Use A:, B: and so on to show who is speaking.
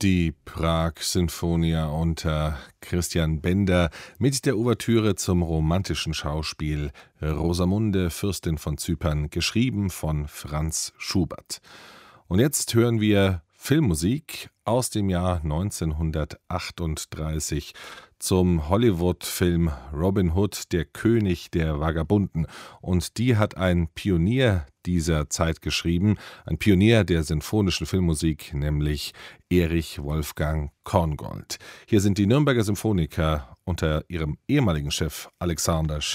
A: Die Prag-Sinfonia unter Christian Bender mit der Ouvertüre zum romantischen Schauspiel Rosamunde, Fürstin von Zypern, geschrieben von Franz Schubert. Und jetzt hören wir Filmmusik aus dem Jahr 1938 zum Hollywood-Film Robin Hood, der König der Vagabunden. Und die hat ein Pionier dieser Zeit geschrieben, ein Pionier der sinfonischen Filmmusik, nämlich Erich Wolfgang Korngold. Hier sind die Nürnberger Symphoniker unter ihrem ehemaligen Chef Alexander